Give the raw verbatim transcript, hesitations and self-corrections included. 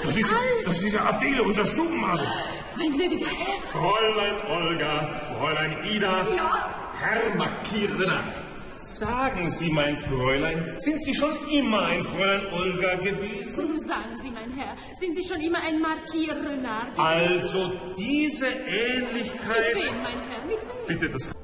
Das ist, das ist ja Adele, unser Stubenmadel. Mein gnädiger Herr. Fräulein Olga, Fräulein Ida. Ja? Herr Marquis-Renard. Sagen Sie, mein Fräulein, sind Sie schon immer ein Fräulein Olga gewesen? Sagen Sie, mein Herr, sind Sie schon immer ein Marquis Renard gewesen? Also diese Ähnlichkeit... Mit wem, mein Herr, mit wem? Bitte, das